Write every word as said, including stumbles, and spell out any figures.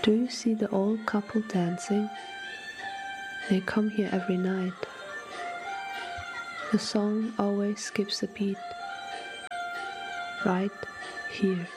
Do you see the old couple dancing? They come here every night. The song always skips a beat. Right here.